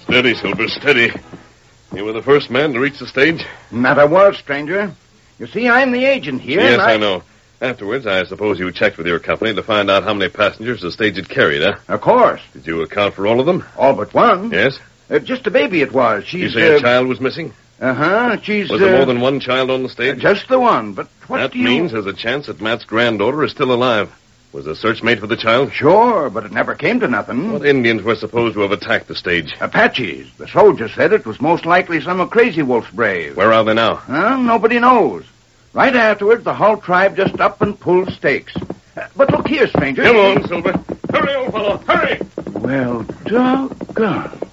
Steady, Silver, steady. You were the first man to reach the stage? That I was, stranger. You see, I'm the agent here. Yes, I know. Afterwards, I suppose you checked with your company to find out how many passengers the stage had carried, huh? Of course. Did you account for all of them? All but one. Yes? Just a baby it was. You say a child was missing? Uh-huh. She's... Was there more than one child on the stage? Just the one, but what that do you... means there's a chance that Matt's granddaughter is still alive. Was a search made for the child? Sure, but it never came to nothing. What Indians were supposed to have attacked the stage? Apaches. The soldier said it was most likely some of Crazy Wolf's braves. Where are they now? Nobody knows. Right afterwards, the whole tribe just up and pulled stakes. But look here, stranger. Come on, Silver. Hurry, old fellow, hurry! Well, doggone.